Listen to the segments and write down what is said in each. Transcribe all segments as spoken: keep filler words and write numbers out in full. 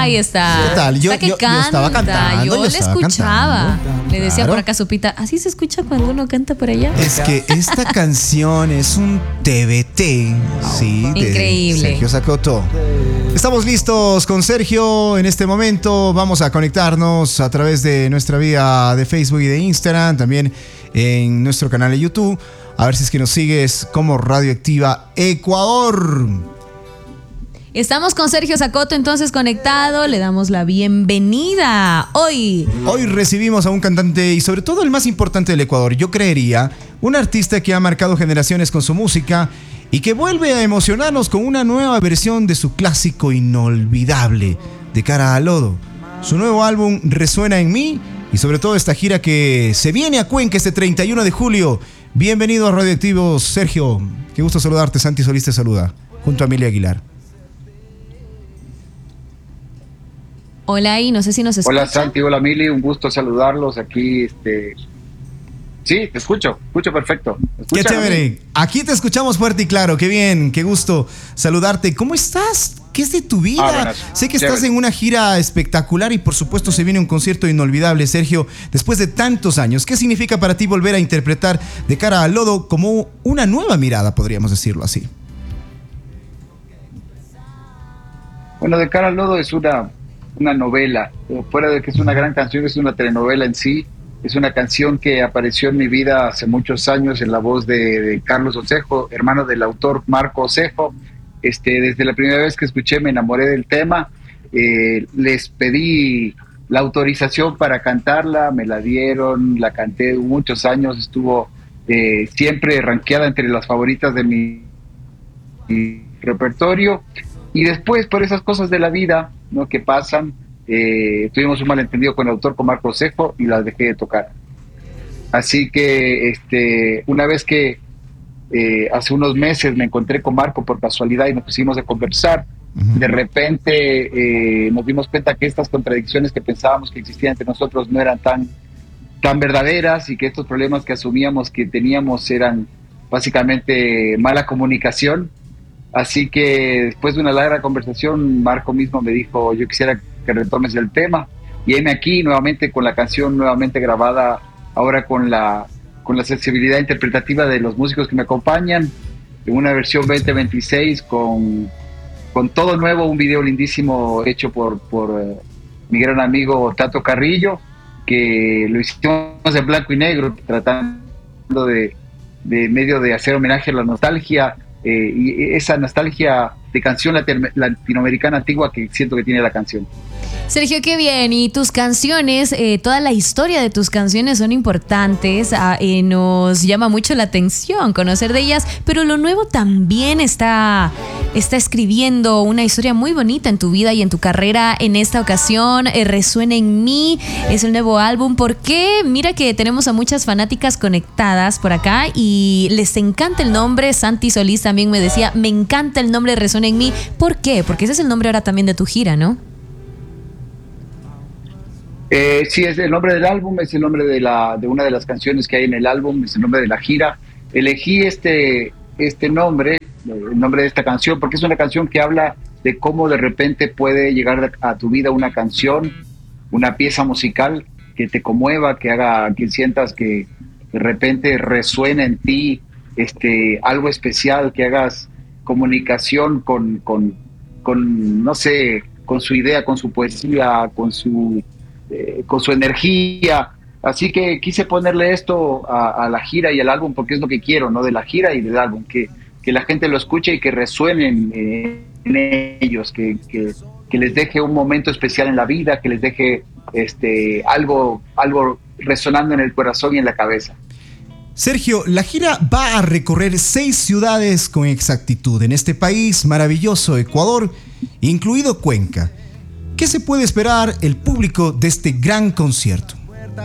Ahí está. ¿Qué tal? Yo, está que yo, canta. yo estaba cantando. Yo, yo le estaba escuchaba. cantando, Le decía claro. por acá a su pita, ¿así se escucha cuando uno canta por allá? Es que esta canción es un T B T, sí, de Increíble. Sergio Zacoto. Estamos listos con Sergio en este momento. Vamos a conectarnos a través de nuestra vía de Facebook y de Instagram, también en nuestro canal de YouTube. A ver si es que nos sigues como Radioactiva Ecuador. Estamos con Sergio Zacoto entonces conectado, le damos la bienvenida. Hoy Hoy recibimos a un cantante y sobre todo el más importante del Ecuador, yo creería, un artista que ha marcado generaciones con su música y que vuelve a emocionarnos con una nueva versión de su clásico inolvidable, De Cara al Lodo. Su nuevo álbum Resuena en mí y sobre todo esta gira que se viene a Cuenca este treinta y uno de julio. Bienvenido a Radioactivo, Sergio. Qué gusto saludarte, Santi Solís te saluda, junto a Emilia Aguilar. Hola, y no sé si nos escucha. Hola Santi, hola Mili, un gusto saludarlos aquí. Este... Sí, te escucho, escucho perfecto. Qué chévere, aquí te escuchamos fuerte y claro, qué bien, qué gusto saludarte. ¿Cómo estás? ¿Qué es de tu vida? Ah, bueno, sé que chévere. estás en una gira espectacular y por supuesto se viene un concierto inolvidable, Sergio, después de tantos años. ¿Qué significa para ti volver a interpretar De Cara al Lodo como una nueva mirada, podríamos decirlo así? Bueno, De Cara al Lodo es una, una novela, fuera de que es una gran canción, es una telenovela en sí. Es una canción que apareció en mi vida hace muchos años en la voz de, de Carlos Osejo, hermano del autor Marco Osejo. Este, desde la primera vez que escuché me enamoré del tema. Eh, les pedí la autorización para cantarla, me la dieron, la canté muchos años, estuvo eh, siempre rankeada entre las favoritas de mi, mi repertorio. Y después, por esas cosas de la vida, ¿no?, que pasan, Eh, tuvimos un malentendido con el autor, con Marco Osejo, y las dejé de tocar. Así que este, una vez que eh, hace unos meses me encontré con Marco por casualidad y nos pusimos a conversar, uh-huh. de repente eh, nos dimos cuenta que estas contradicciones que pensábamos que existían entre nosotros no eran tan, tan verdaderas y que estos problemas que asumíamos que teníamos eran básicamente mala comunicación. Así que después de una larga conversación, Marco mismo me dijo, yo quisiera que retomes el tema, y heme aquí nuevamente con la canción nuevamente grabada, ahora con la, con la sensibilidad interpretativa de los músicos que me acompañan, en una versión veinte veintiséis con, con todo nuevo, un video lindísimo hecho por, por uh, mi gran amigo Tato Carrillo, que lo hicimos en blanco y negro, tratando de, de medio de hacer homenaje a la nostalgia, eh, y esa nostalgia de canción latinoamericana antigua que siento que tiene la canción. Sergio, qué bien. Y tus canciones, eh, toda la historia de tus canciones son importantes, ah, eh, nos llama mucho la atención conocer de ellas, pero lo nuevo también está, está escribiendo una historia muy bonita en tu vida y en tu carrera. En esta ocasión, eh, Resuena en mí, es el nuevo álbum. ¿Por qué? Mira que tenemos a muchas fanáticas conectadas por acá y les encanta el nombre. Santi Solís también me decía, me encanta el nombre Resuena en mí. ¿Por qué? Porque ese es el nombre ahora también de tu gira, ¿no? Eh, sí, es el nombre del álbum, es el nombre de, la, de una de las canciones que hay en el álbum, es el nombre de la gira. Elegí este, este nombre, el nombre de esta canción, porque es una canción que habla de cómo de repente puede llegar a tu vida una canción, una pieza musical que te conmueva, que haga que sientas que de repente resuena en ti este, algo especial, que hagas comunicación con, con, con, no sé, con su idea, con su poesía, con su... Eh, con su energía. Así que quise ponerle esto a, a la gira y al álbum porque es lo que quiero, ¿no? De la gira y del álbum, que, que la gente lo escuche y que resuenen eh, en ellos, que, que, que les deje un momento especial en la vida, que les deje este, algo, algo resonando en el corazón y en la cabeza. Sergio, la gira va a recorrer seis ciudades con exactitud en este país maravilloso, Ecuador, incluido Cuenca. ¿Qué se puede esperar el público de este gran concierto?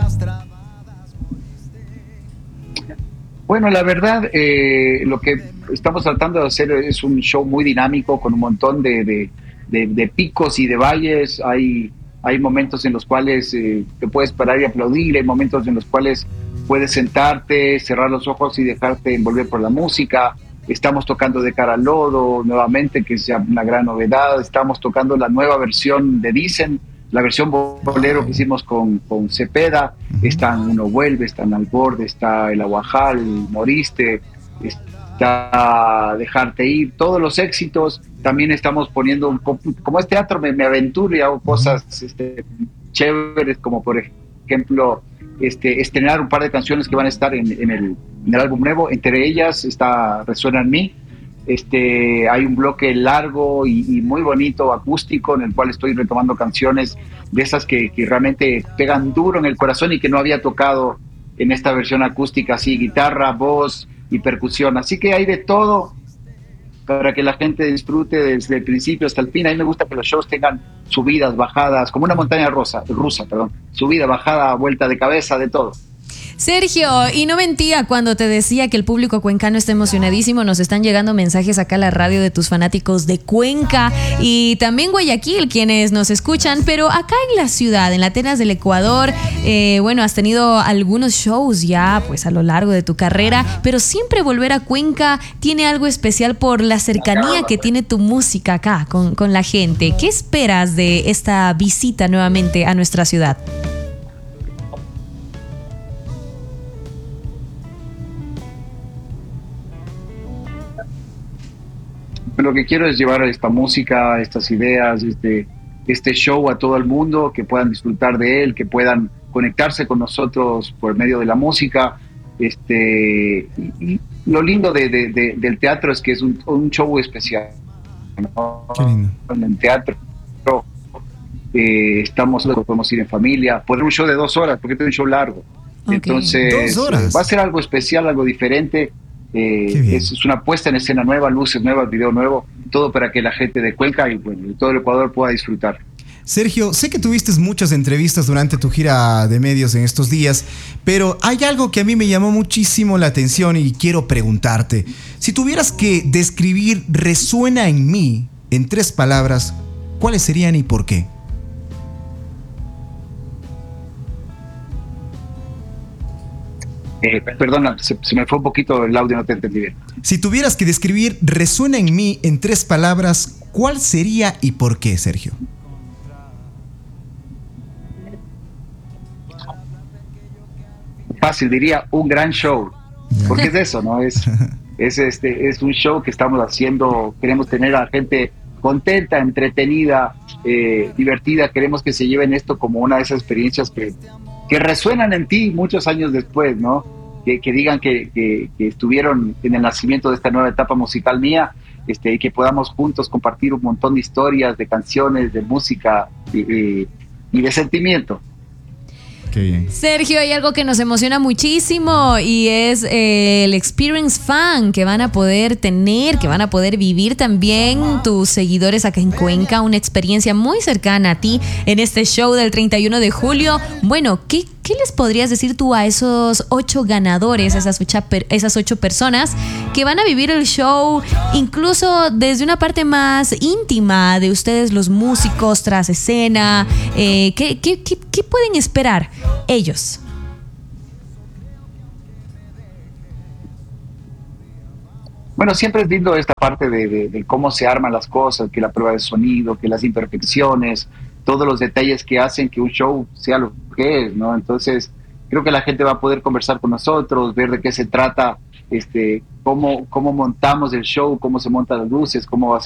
Bueno, la verdad, eh, lo que estamos tratando de hacer es un show muy dinámico con un montón de, de, de, de picos y de valles. Hay, hay momentos en los cuales eh, te puedes parar y aplaudir, hay momentos en los cuales puedes sentarte, cerrar los ojos y dejarte envolver por la música. estamos tocando De Cara al Lodo nuevamente, que es una gran novedad, estamos tocando la nueva versión de Dicen, la versión bolero que hicimos con, con Cepeda, están Uno Vuelve, están Al Borde, está El Aguajal, Moriste, está Dejarte Ir, todos los éxitos. También estamos poniendo, un, como es teatro, me, me aventuro y hago cosas este, chéveres, como por ejemplo este, estrenar un par de canciones que van a estar en, en, el, en el álbum nuevo. Entre ellas está Resuena en mí. Este, hay un bloque largo y, y muy bonito acústico en el cual estoy retomando canciones de esas que, que realmente pegan duro en el corazón y que no había tocado en esta versión acústica, así guitarra, voz y percusión. Así que hay de todo para que la gente disfrute desde el principio hasta el fin. A mí me gusta que los shows tengan subidas, bajadas, como una montaña rusa, rusa, perdón, subida, bajada, vuelta de cabeza, de todo. Sergio, y no mentía cuando te decía que el público cuencano está emocionadísimo. Nos están llegando mensajes acá a la radio de tus fanáticos de Cuenca y también Guayaquil, quienes nos escuchan, pero acá en la ciudad, en la Atenas del Ecuador, eh, bueno, has tenido algunos shows ya pues a lo largo de tu carrera, pero siempre volver a Cuenca tiene algo especial por la cercanía que tiene tu música acá con, con la gente. ¿Qué esperas de esta visita nuevamente a nuestra ciudad? Lo que quiero es llevar esta música, estas ideas, este, este show a todo el mundo, que puedan disfrutar de él, que puedan conectarse con nosotros por medio de la música. Este, y, y lo lindo de, de, de, del teatro es que es un, un show especial, ¿no? Qué lindo. En el teatro eh, estamos, podemos ir en familia, poner un show de dos horas, porque es un show largo. Okay. Entonces, ¿Dos horas? va a ser algo especial, algo diferente. Eh, es, es una puesta en escena nueva, luces nuevas, video nuevo, todo para que la gente de Cuenca y bueno, todo el Ecuador pueda disfrutar. Sergio, sé que tuviste muchas entrevistas durante tu gira de medios en estos días, pero hay algo que a mí me llamó muchísimo la atención y quiero preguntarte. Si tuvieras que describir Resuena en mí en tres palabras, ¿cuáles serían y por qué? Eh, perdona, se, se me fue un poquito el audio, no te entendí bien. Si tuvieras que describir Resuena en mí en tres palabras, ¿cuál sería y por qué, Sergio? Fácil, diría un gran show, porque es eso, ¿no? Es, es, este, es un show que estamos haciendo, queremos tener a la gente contenta, entretenida, eh, divertida, queremos que se lleven esto como una de esas experiencias que, que resuenan en ti muchos años después, ¿no? Que, que digan que, que, que estuvieron en el nacimiento de esta nueva etapa musical mía, este, y que podamos juntos compartir un montón de historias, de canciones, de música y, y, y de sentimiento. Qué bien. Sergio, hay algo que nos emociona muchísimo y es eh, el Experience Fan que van a poder tener, que van a poder vivir también tus seguidores acá en Cuenca, una experiencia muy cercana a ti en este show del treinta y uno de julio. Bueno, ¿qué, qué les podrías decir tú a esos ocho ganadores, a esas ocho, esas ocho personas que van a vivir el show incluso desde una parte más íntima de ustedes, los músicos, tras escena? Eh, ¿qué, qué, qué, ¿Qué pueden esperar ellos? Bueno, siempre es lindo esta parte de, de, de cómo se arman las cosas, que la prueba de sonido, que las imperfecciones, todos los detalles que hacen que un show sea lo que es, ¿no? Entonces, creo que la gente va a poder conversar con nosotros, ver de qué se trata, este, cómo, cómo montamos el show, cómo se montan las luces, cómo va a ser